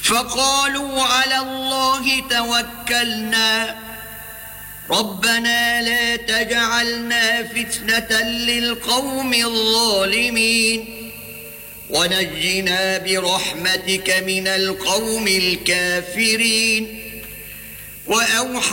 فقالوا على الله توكلنا ربنا لا تجعلنا فتنة للقوم الظالمين ونجنا برحمتك من القوم الكافرين. وأوحى